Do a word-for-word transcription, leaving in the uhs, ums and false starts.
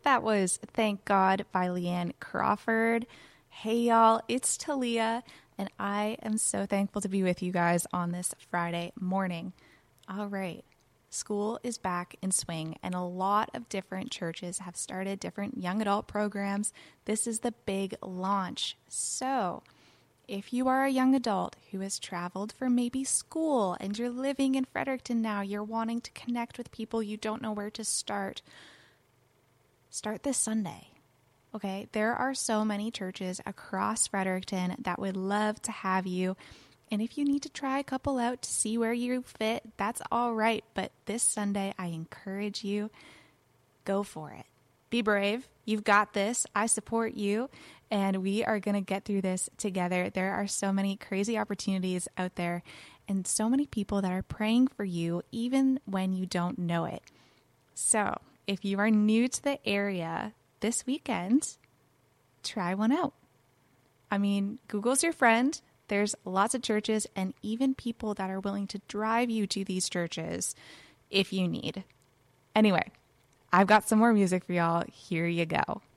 That was Thank God by Leanne Crawford. Hey, y'all, it's Talia, and I am so thankful to be with you guys on this Friday morning. All right, school is back in swing, and a lot of different churches have started different young adult programs. This is the big launch. So if you are a young adult who has traveled for maybe school and you're living in Fredericton now, you're wanting to connect with people, you don't know where to start, start this Sunday. Okay, there are so many churches across Fredericton that would love to have you. And if you need to try a couple out to see where you fit, that's all right. But this Sunday, I encourage you, go for it. Be brave. You've got this. I support you. And we are going to get through this together. There are so many crazy opportunities out there and so many people that are praying for you, even when you don't know it. So if you are new to the area this weekend, try one out. I mean, Google's your friend. There's lots of churches and even people that are willing to drive you to these churches if you need. Anyway, I've got some more music for y'all. Here you go.